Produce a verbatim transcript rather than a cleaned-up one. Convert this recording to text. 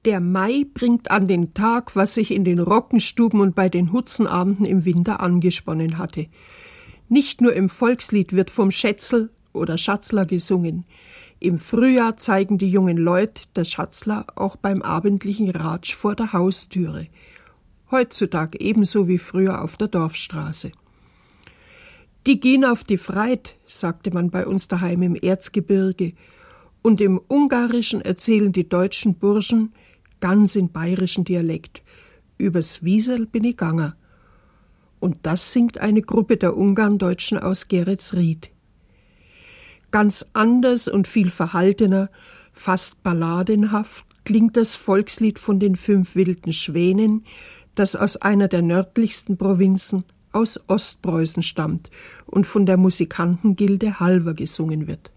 Der Mai bringt an den Tag, was sich in den Rockenstuben und bei den Hutzenabenden im Winter angesponnen hatte. Nicht nur im Volkslied wird vom Schätzl oder Schatzler gesungen. Im Frühjahr zeigen die jungen Leute der Schatzler auch beim abendlichen Ratsch vor der Haustüre. Heutzutage ebenso wie früher auf der Dorfstraße. Die gehen auf die Freit, sagte man bei uns daheim im Erzgebirge. Und im Ungarischen erzählen die deutschen Burschen, ganz in bayerischen Dialekt, übers Wiesel bin ich ganger. Und das singt eine Gruppe der Ungarndeutschen aus Geretsried. Ganz anders und viel verhaltener, fast balladenhaft, klingt das Volkslied von den fünf wilden Schwänen, das aus einer der nördlichsten Provinzen, aus Ostpreußen stammt und von der Musikantengilde Halver gesungen wird.